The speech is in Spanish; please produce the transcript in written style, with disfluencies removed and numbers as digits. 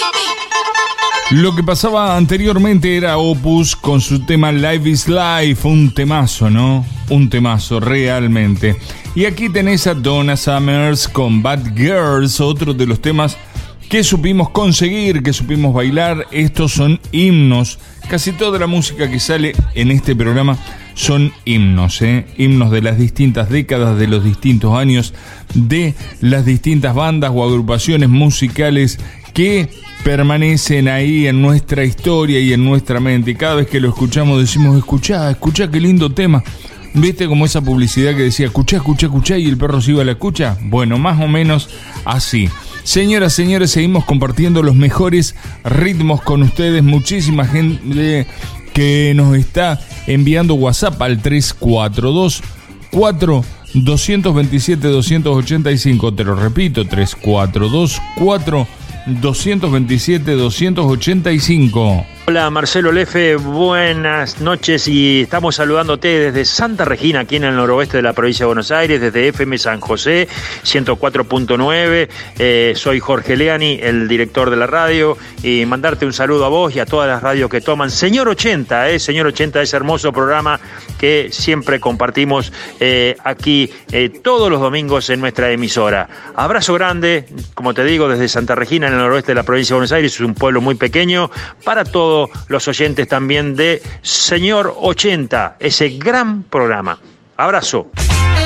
Lo que pasaba anteriormente era Opus con su tema Life is Life, un temazo, ¿no? Un temazo, realmente. Y aquí tenés a Donna Summers con Bad Girls, otro de los temas que supimos conseguir, que supimos bailar. Estos son himnos. Casi toda la música que sale en este programa son himnos, himnos de las distintas décadas, de los distintos años, de las distintas bandas o agrupaciones musicales que permanecen ahí en nuestra historia y en nuestra mente. Y cada vez que lo escuchamos decimos, escuchá qué lindo tema. ¿Viste como esa publicidad que decía, escuchá y el perro se iba a la escucha? Bueno, más o menos así. Señoras, señores, seguimos compartiendo los mejores ritmos con ustedes. Muchísima gente que nos está enviando WhatsApp al 342-4-227-285. Te lo repito, 342-4-227-285. Hola Marcelo Lefe, buenas noches y estamos saludándote desde Santa Regina, aquí en el noroeste de la provincia de Buenos Aires, desde FM San José, 104.9. Soy Jorge Leani, el director de la radio, y mandarte un saludo a vos y a todas las radios que toman. Señor 80, Señor 80, ese hermoso programa que siempre compartimos aquí todos los domingos en nuestra emisora. Abrazo grande, como te digo, desde Santa Regina, en el noroeste de la provincia de Buenos Aires. Es un pueblo muy pequeño, para todos los oyentes también de Señor 80, ese gran programa. Abrazo.